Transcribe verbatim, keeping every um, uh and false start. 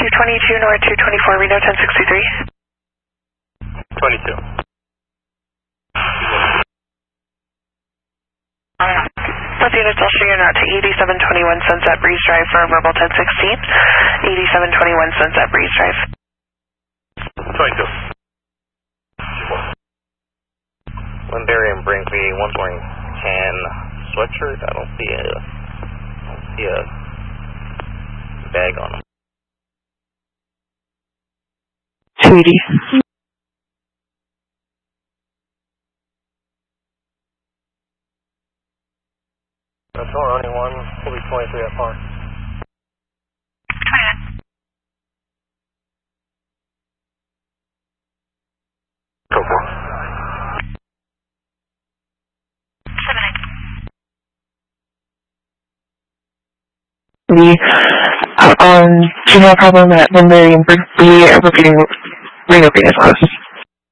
two twenty-two North two twenty-four Reno ten sixty-three. twenty-two. Both units, I'll show you now to eighty-seven twenty-one Sunset Breeze Drive for verbal ten sixteen. eighty-seven twenty-one Sunset Breeze Drive. twenty-two. Lindberry and Brinkley, one point ten sweatshirt. I don't see a, I don't see a bag on them. two eighty. That's all, running one, will be twenty-three at par. Go for it. The um, general problem at Lindberry and Brinkley are repeating Reno Green is close.